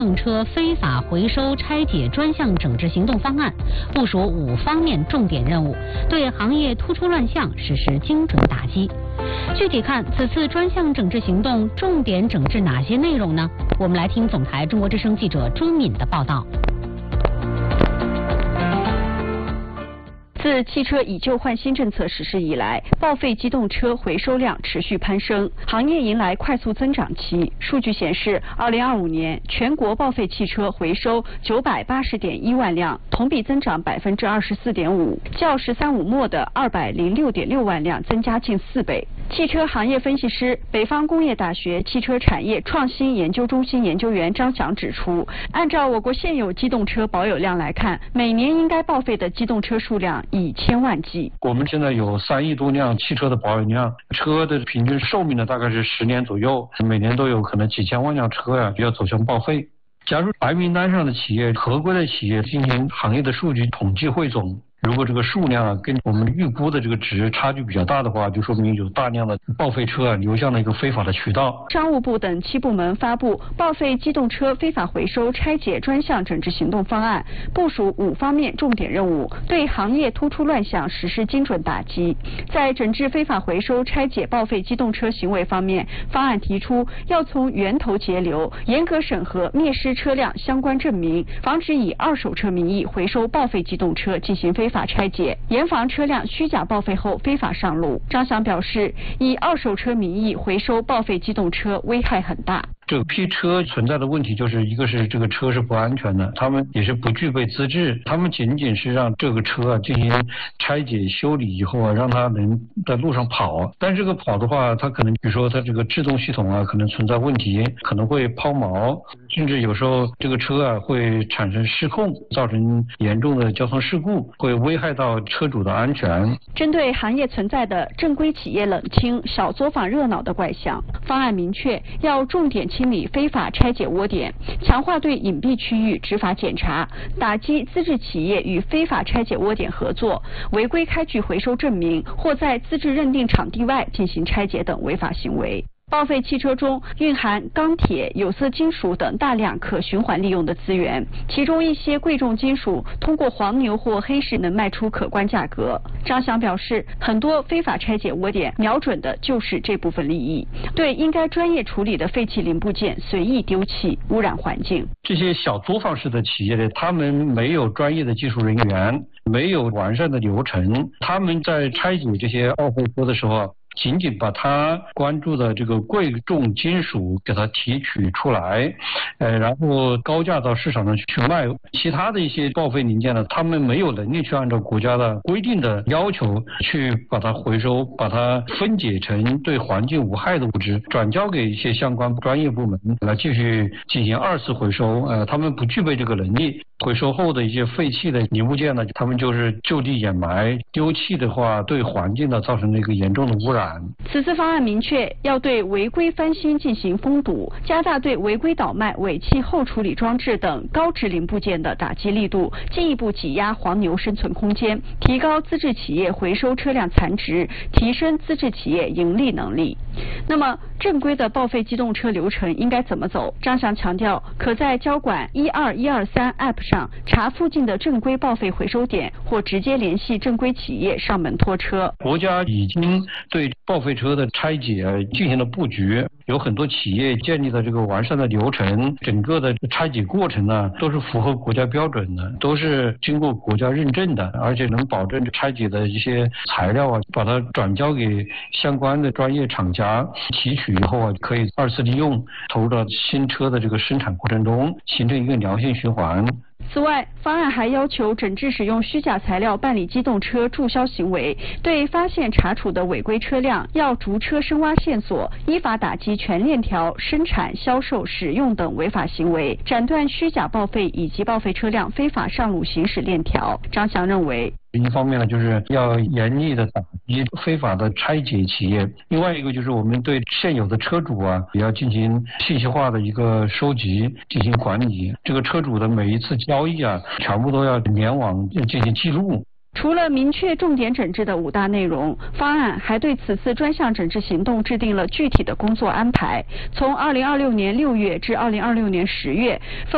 动车非法回收拆解专项整治行动方案，部署5方面重点任务，对行业突出乱象实施精准打击。具体看此次专项整治行动重点整治哪些内容呢？我们来听总台中国之声记者朱敏的报道。 自汽车以旧换新政策实施以来，报废机动车回收量持续攀升，行业迎来快速增长期。数据显示，2025年全国报废汽车回收980.1万辆，同比增长24.5%，较“十三五”末的206.6万辆增加近4倍。汽车行业分析师、北方工业大学汽车产业创新研究中心研究员张翔指出，按照我国现有机动车保有量来看，每年应该报废的机动车数量以千万计。 我们现在有3亿多辆汽车的保有量，车的平均寿命呢大概是10年左右，每年都有可能几千万辆车要走向报废。假如白名单上的企业、合规的企业进行行业的数据统计汇总，如果这个数量跟我们预估的这个值差距比较大的话，就说明有大量的报废车流向了一个非法的渠道。 商务部等7部门发布报废机动车非法回收拆解专项整治行动方案，部署5方面重点任务，对行业突出乱象实施精准打击。在整治非法回收拆解报废机动车行为方面，方案提出要从源头截流，严格审核灭失车辆相关证明，防止以二手车名义回收报废机动车进行非法拆解，严防车辆虚假报废后非法上路。张翔表示，以二手车名义回收报废机动车危害很大。 这批车存在的问题就是一个是这个车是不安全的，他们也是不具备资质，他们仅仅是让这个车进行拆解修理以后让它能在路上跑，但这个跑的话，它可能比如说它这个制动系统可能存在问题，可能会抛锚，甚至有时候这个车会产生失控，造成严重的交通事故，会危害到车主的安全。 针对行业存在的正规企业冷清、小作坊热闹的怪象，方案明确要重点清理非法拆解窝点，强化对隐蔽区域执法检查，打击资质企业与非法拆解窝点合作、违规开具回收证明或在资质认定场地外进行拆解等违法行为。报废汽车中蕴含钢铁、有色金属等大量可循环利用的资源，其中一些贵重金属通过黄牛或黑市能卖出可观价格。张翔表示，很多非法拆解窝点瞄准的就是这部分利益，对应该专业处理的废弃零部件随意丢弃，污染环境。 这些小作坊式的企业呢，他们没有专业的技术人员，没有完善的流程，他们在拆解这些报废车的时候仅仅把他关注的这个贵重金属给它提取出来，然后高价到市场上去卖，其他的一些报废零件呢，他们没有能力去按照国家的规定的要求去把它回收，把它分解成对环境无害的物质，转交给一些相关专业部门来继续进行2次回收，他们不具备这个能力。回收后的一些废弃的零部件呢，他们就是就地掩埋，丢弃的话对环境呢造成了一个严重的污染。 此次方案明确要对违规翻新进行封堵，加大对违规倒卖、尾气后处理装置等高值零部件的打击力度，进一步挤压黄牛生存空间，提高资质企业回收车辆残值，提升资质企业盈利能力。那么，正规的报废机动车流程应该怎么走？张翔强调，可在交管12123 App 上查附近的正规报废回收点，或直接联系正规企业上门拖车。 国家已经对报废车的拆解进行了布局，有很多企业建立了这个完善的流程，整个的拆解过程呢都是符合国家标准的，都是经过国家认证的，而且能保证拆解的一些材料把它转交给相关的专业厂家提取以后可以2次利用，投入到新车的这个生产过程中，形成一个良性循环。 此外，方案还要求整治使用虚假材料办理机动车注销行为，对发现查处的违规车辆要逐车深挖线索，依法打击全链条生产、销售、使用等违法行为，斩断虚假报废以及报废车辆非法上路行驶链条。张翔认为， 一方面呢，就是要严厉的打击非法的拆解企业；另外一个就是我们对现有的车主也要进行信息化的一个收集，进行管理。这个车主的每一次交易全部都要联网进行记录。 除了明确重点整治的5大内容，方案还对此次专项整治行动制定了具体的工作安排。从2026年6月至2026年10月，